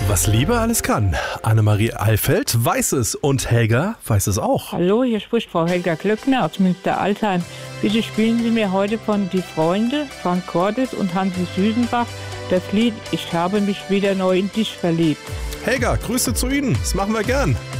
Was Liebe alles kann. Annemarie Alfeld weiß es und Helga weiß es auch. Hallo, hier spricht Frau Helga Klöckner aus Münster-Altheim. Bitte spielen Sie mir heute von Die Freunde, Frank Cordes und Hansi Süsenbach das Lied Ich habe mich wieder neu in dich verliebt. Helga, Grüße zu Ihnen. Das machen wir gern.